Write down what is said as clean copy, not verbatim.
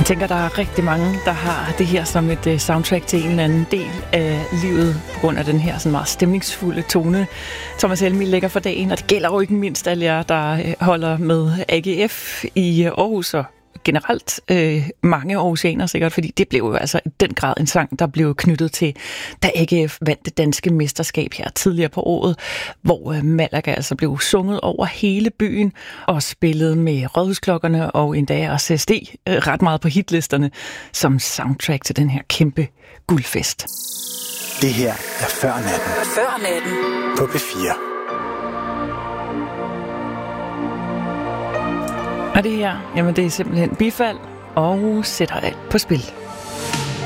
tænker, der er rigtig mange, der har det her som et soundtrack til en eller anden del af livet, på grund af den her sådan meget stemningsfulde tone, Thomas Helmig lægger for dagen. Og det gælder jo ikke mindst alle jer, der holder med AGF i Aarhus, og generelt mange aarhusianer sikkert, fordi det blev jo altså i den grad en sang, der blev knyttet til, da AGF vandt det danske mesterskab her tidligere på året, hvor Malaga altså blev sunget over hele byen og spillet med Rådhusklokkerne og endda også SD ret meget på hitlisterne som soundtrack til den her kæmpe guldfest. Det her er Før Natten. Før Natten. På P4. Og det her, jamen det er simpelthen bifald og sætter alt på spil.